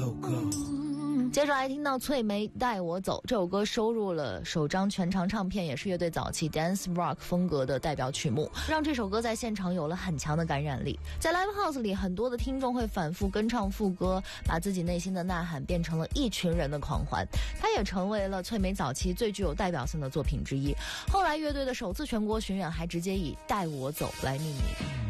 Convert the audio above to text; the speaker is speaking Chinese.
Go Go。 接着来听到翠梅带我走，这首歌收入了首张全长唱片，也是乐队早期 dance rock 风格的代表曲目，让这首歌在现场有了很强的感染力。在 live house 里，很多的听众会反复跟唱副歌，把自己内心的呐喊变成了一群人的狂欢。它也成为了翠梅早期最具有代表性的作品之一。后来乐队的首次全国巡演还直接以带我走来命名。